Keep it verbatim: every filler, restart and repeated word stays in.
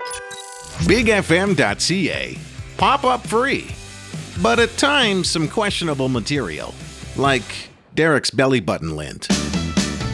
big f m dot c a. Pop-up free. But at times, some questionable material. Like Derek's belly button lint.